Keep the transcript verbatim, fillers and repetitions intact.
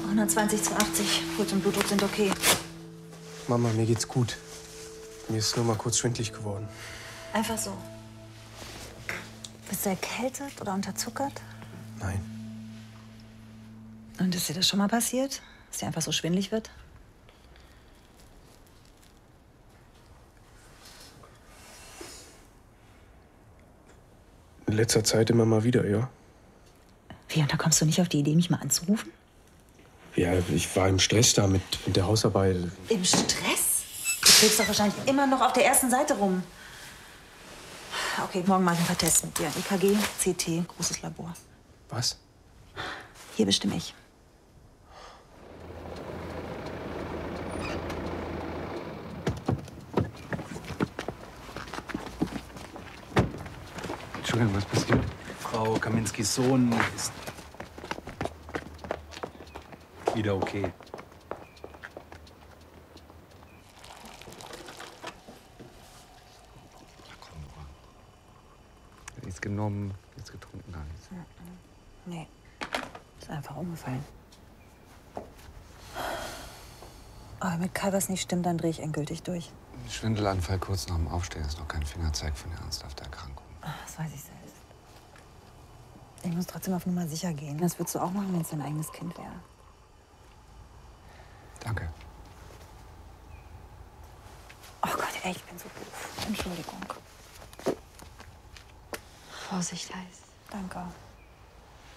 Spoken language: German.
hundertzwanzig zu achtzig. Puls und Blutdruck sind okay. Mama, mir geht's gut. Mir ist nur mal kurz schwindelig geworden. Einfach so. Bist du erkältet oder unterzuckert? Nein. Und ist dir das schon mal passiert? Dass dir einfach so schwindelig wird? In letzter Zeit immer mal wieder, ja. Wie, und da kommst du nicht auf die Idee, mich mal anzurufen? Ja, ich war im Stress da mit, mit der Hausarbeit. Im Stress? Du kriegst doch wahrscheinlich immer noch auf der ersten Seite rum. Okay, morgen mache ich ein paar Tests mit dir. E K G, C T, großes Labor. Was? Hier bestimme ich. Entschuldigung, was passiert? Frau Kaminskis Sohn ist wieder okay. Nichts genommen, nichts getrunken, gar nichts. Nee, ist einfach umgefallen. Aber wenn mit Kai was nicht stimmt, dann drehe ich endgültig durch. Ein Schwindelanfall kurz nach dem Aufstehen ist noch kein Fingerzeig für eine ernsthafte Erkrankung. Ach, das weiß ich selbst. Ich muss trotzdem auf Nummer sicher gehen. Das würdest du auch machen, wenn es dein eigenes Kind wäre. Danke. Oh Gott, ey, ich bin so doof. Entschuldigung. Vorsicht heißt. Danke.